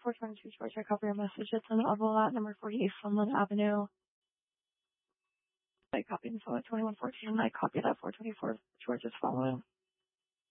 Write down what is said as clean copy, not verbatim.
422 George, I copy your message. It's an level at number 48 Sunland Avenue. I copied info at 2114. I copied at 424 George is following.